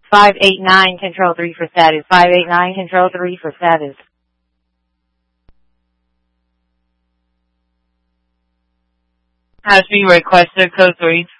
589, control 3 for status. 589, control 3 for status. Has been requested code 3.